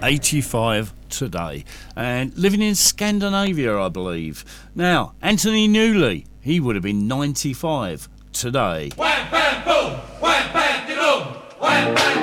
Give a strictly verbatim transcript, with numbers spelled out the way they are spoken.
eighty-five today, and living in Scandinavia, I believe. Now, Anthony Newley, he would have been ninety-five today. Wham, bam, boom! Wham, bam, boom! Wham, bam.